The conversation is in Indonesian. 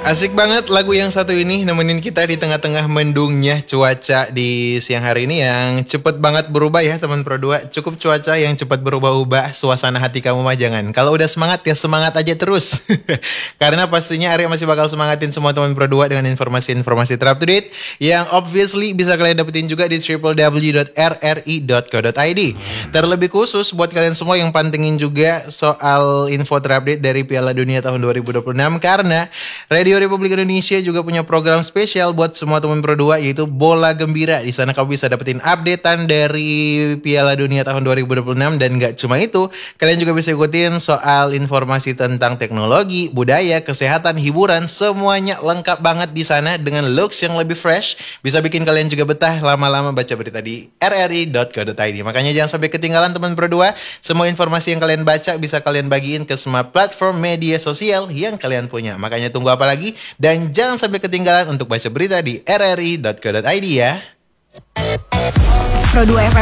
Asik banget lagu yang satu ini nemenin kita di tengah-tengah mendungnya cuaca di siang hari ini yang cepet banget berubah ya teman Pro 2. Cukup cuaca yang cepat berubah-ubah, suasana hati kamu mah jangan. Kalau udah semangat ya semangat aja terus. Karena pastinya Arya masih bakal semangatin semua teman Pro 2 dengan informasi-informasi terupdate yang obviously bisa kalian dapetin juga di www.rri.co.id. Terlebih khusus buat kalian semua yang pantengin juga soal info terupdate dari Piala Dunia tahun 2026 karena Radio Republik Indonesia juga punya program spesial buat semua teman Pro 2 yaitu Bola Gembira. Di sana kamu bisa dapetin updatean dari Piala Dunia tahun 2026 dan gak cuma itu, kalian juga bisa ikutin soal informasi tentang teknologi, budaya, kesehatan, hiburan, semuanya lengkap banget di sana dengan looks yang lebih fresh. Bisa bikin kalian juga betah lama-lama baca berita di rri.co.id. Makanya jangan sampai ketinggalan teman Pro 2. Semua informasi yang kalian baca bisa kalian bagiin ke semua platform media sosial yang kalian punya. Makanya tunggu apa lagi? Dan jangan sampai ketinggalan untuk baca berita di rri.co.id ya. Pro 2 FM